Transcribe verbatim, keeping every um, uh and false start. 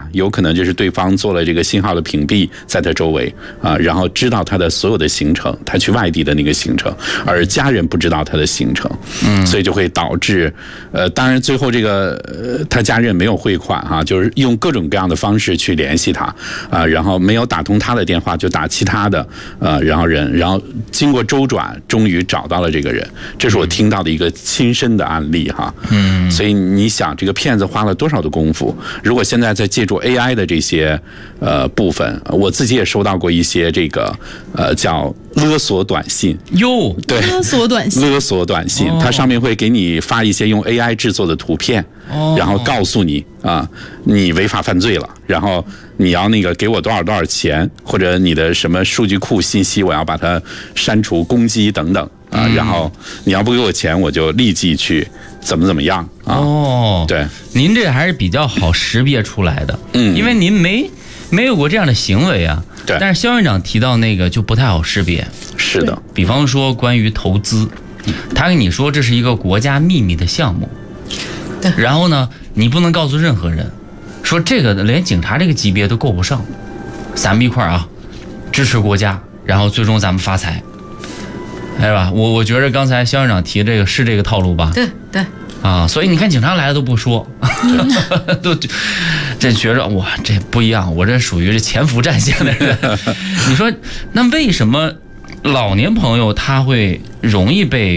有可能就是对方做了这个信号的屏蔽在他周围啊，然后知道他的所有的行程，他去外地的那个行程，而家人不知道他的行程，嗯，所以就会导致，呃，当然最后这个呃他家人没有汇款哈、啊，就是用各种各样的方式去联系他啊，然后没有打通他的电话，就打其他的呃，然后人，然后经过周转，终于找到了这个人，这是我听到的一个亲身的案例哈，嗯，所以你想这个骗子花了多少的功夫？如果现在在借助 A I 的这些呃部分，我自己也收到过一些这个呃叫勒索短信哟， 对， 勒索短信， 勒索短信，它上面会给你发一些用 A I 制作的图片， 哦、 然后告诉你啊，你违法犯罪了，然后你要那个给我多少多少钱，或者你的什么数据库信息我要把它删除、攻击等等啊，然后你要不给我钱，我就立即去怎么怎么样啊。 哦， 对， 您这还是比较好识别出来的， 嗯， 因为您没没有过这样的行为啊。 对， 但是肖院长提到那个就不太好识别。 是的， 比方说关于投资，他跟你说这是一个国家秘密的项目， 对， 然后呢，你不能告诉任何人，说这个连警察这个级别都够不上，咱们一块儿啊，支持国家，然后最终咱们发财，是吧？我我觉得刚才肖院长提这个是这个套路吧？ 对对。 啊，所以你看警察来了都不说，都这觉着哇，这不一样，我这属于这潜伏战线的人。你说，那为什么老年朋友他会容易被